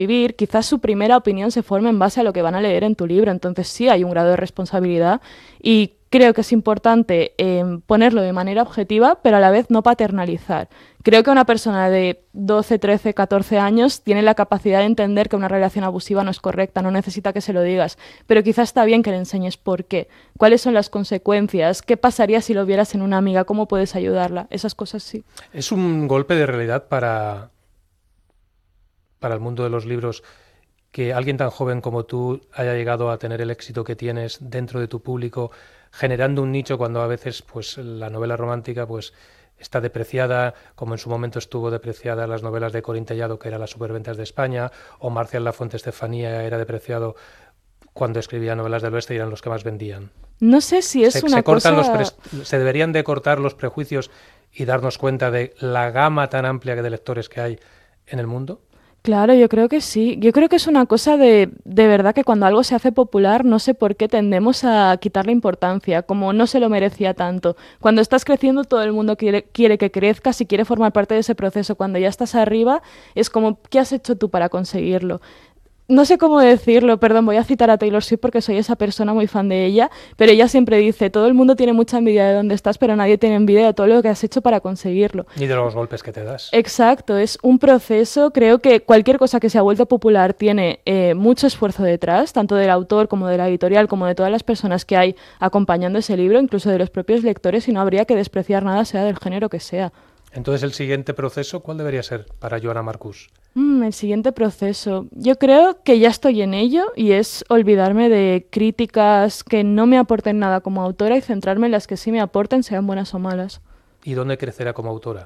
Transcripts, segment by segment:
escribir, quizás su primera opinión se forme en base a lo que van a leer en tu libro. Entonces sí hay un grado de responsabilidad y creo que es importante ponerlo de manera objetiva, pero a la vez no paternalizar. Creo que una persona de 12, 13, 14 años tiene la capacidad de entender que una relación abusiva no es correcta, no necesita que se lo digas, pero quizás está bien que le enseñes por qué, cuáles son las consecuencias, qué pasaría si lo vieras en una amiga, cómo puedes ayudarla, esas cosas sí. Es un golpe de realidad para el mundo de los libros que alguien tan joven como tú haya llegado a tener el éxito que tienes dentro de tu público, generando un nicho cuando a veces pues la novela romántica pues está depreciada, como en su momento estuvo depreciada las novelas de Corín Tellado, que eran las superventas de España, o Marcial Lafuente Estefanía era depreciado cuando escribía novelas del oeste y eran los que más vendían. No sé si es una cosa... Se deberían de cortar los prejuicios y darnos cuenta de la gama tan amplia de lectores que hay en el mundo. Claro, yo creo que sí. Yo creo que es una cosa de verdad que cuando algo se hace popular, no sé por qué tendemos a quitarle importancia, como no se lo merecía tanto. Cuando estás creciendo, todo el mundo quiere que crezcas y quiere formar parte de ese proceso. Cuando ya estás arriba, es como, ¿qué has hecho tú para conseguirlo? No sé cómo decirlo, perdón, voy a citar a Taylor Swift porque soy esa persona muy fan de ella, pero ella siempre dice, todo el mundo tiene mucha envidia de dónde estás, pero nadie tiene envidia de todo lo que has hecho para conseguirlo. Y de los golpes que te das. Exacto, es un proceso, creo que cualquier cosa que se ha vuelto popular tiene mucho esfuerzo detrás, tanto del autor como de la editorial, como de todas las personas que hay acompañando ese libro, incluso de los propios lectores, y no habría que despreciar nada, sea del género que sea. Entonces, el siguiente proceso, ¿cuál debería ser para Joana Marcús? El siguiente proceso. Yo creo que ya estoy en ello y es olvidarme de críticas que no me aporten nada como autora y centrarme en las que sí me aporten, sean buenas o malas. ¿Y dónde crecerá como autora?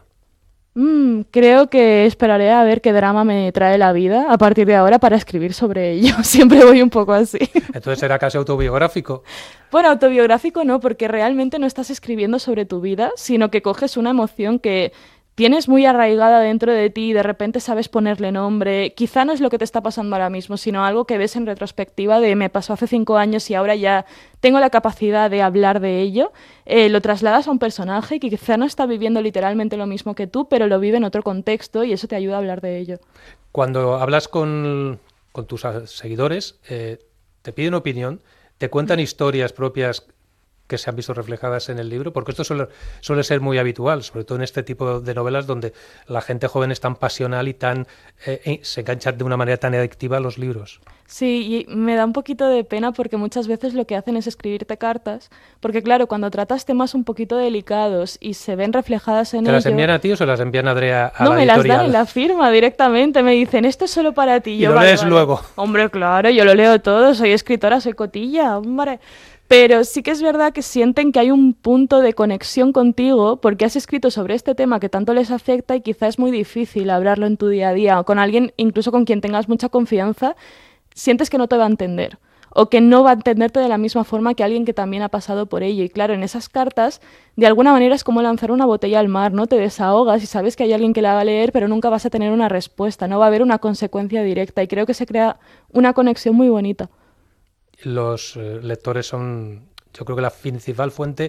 Creo que esperaré a ver qué drama me trae la vida a partir de ahora para escribir sobre ello. Siempre voy un poco así. Entonces será casi autobiográfico. Bueno, autobiográfico no, porque realmente no estás escribiendo sobre tu vida, sino que coges una emoción que tienes muy arraigada dentro de ti y de repente sabes ponerle nombre. Quizá no es lo que te está pasando ahora mismo, sino algo que ves en retrospectiva de me pasó hace 5 años y ahora ya tengo la capacidad de hablar de ello. Lo trasladas a un personaje que quizá no está viviendo literalmente lo mismo que tú, pero lo vive en otro contexto y eso te ayuda a hablar de ello. Cuando hablas con tus seguidores, te piden opinión, te cuentan historias propias que se han visto reflejadas en el libro, porque esto suele ser muy habitual, sobre todo en este tipo de novelas donde la gente joven es tan pasional y se engancha de una manera tan adictiva a los libros. Sí, y me da un poquito de pena porque muchas veces lo que hacen es escribirte cartas, porque claro, cuando tratas temas un poquito delicados y se ven reflejadas en ¿Te ello... las envían a ti o se las envían a Andrea a No, la me editorial? las dan en la firma directamente, me dicen, esto es solo para ti. Y yo, lo vale, lees vale. luego. Hombre, claro, yo lo leo todo, soy escritora, soy cotilla, hombre. Pero sí que es verdad que sienten que hay un punto de conexión contigo porque has escrito sobre este tema que tanto les afecta y quizá es muy difícil hablarlo en tu día a día o con alguien, incluso con quien tengas mucha confianza, sientes que no te va a entender o que no va a entenderte de la misma forma que alguien que también ha pasado por ello. Y claro, en esas cartas, de alguna manera es como lanzar una botella al mar, ¿no? Te desahogas y sabes que hay alguien que la va a leer, pero nunca vas a tener una respuesta, no va a haber una consecuencia directa y creo que se crea una conexión muy bonita. Los lectores son, yo creo que la principal fuente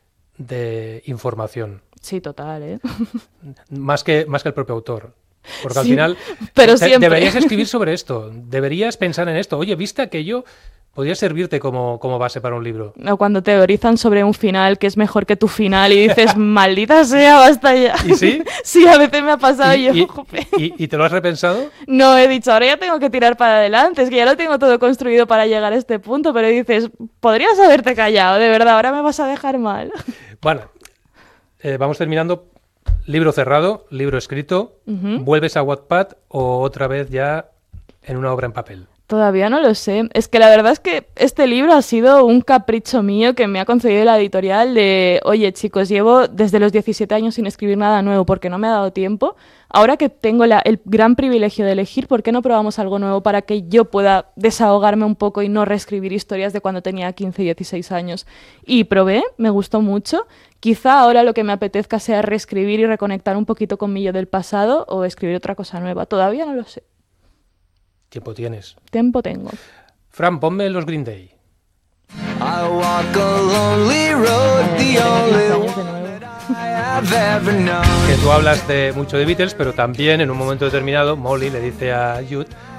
de información. Sí, total, ¿eh? Más que el propio autor. Porque al Sí, final pero siempre. deberías escribir sobre esto, deberías pensar en esto. Oye, ¿viste aquello? Podría servirte como base para un libro. O cuando teorizan sobre un final que es mejor que tu final y dices, maldita sea, basta ya. ¿Y sí? Sí, a veces me ha pasado y yo, jope. ¿Y te lo has repensado? No, he dicho, ahora ya tengo que tirar para adelante, es que ya lo tengo todo construido para llegar a este punto, pero dices, podrías haberte callado, de verdad, ahora me vas a dejar mal. Bueno, vamos terminando. Libro cerrado, libro escrito. ¿Vuelves a Wattpad o otra vez ya en una obra en papel? Todavía no lo sé. Es que la verdad es que este libro ha sido un capricho mío que me ha concedido la editorial de, oye chicos, llevo desde los 17 años sin escribir nada nuevo porque no me ha dado tiempo. Ahora que tengo el gran privilegio de elegir, ¿por qué no probamos algo nuevo para que yo pueda desahogarme un poco y no reescribir historias de cuando tenía 15 y 16 años? Y probé, me gustó mucho. Quizá ahora lo que me apetezca sea reescribir y reconectar un poquito con mi yo del pasado o escribir otra cosa nueva. Todavía no lo sé. Tiempo tienes. Tiempo tengo. Fran, ponme los Green Day. I walk a lonely road, the only one that I have ever known. Que tú hablas mucho de Beatles, pero también en un momento determinado Molly le dice a Jude